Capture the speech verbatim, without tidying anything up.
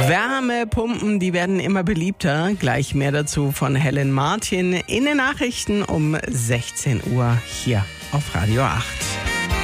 Wärmepumpen, die werden immer beliebter. Gleich mehr dazu von Helen Martin in den Nachrichten um sechzehn Uhr hier auf Radio acht.